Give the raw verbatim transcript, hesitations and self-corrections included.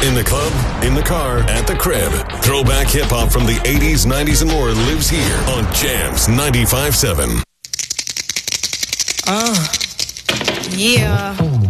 In the club, in the car, at the crib. Throwback hip-hop from the eighties, nineties, and more lives here on Jams ninety-five point seven. Uh, yeah.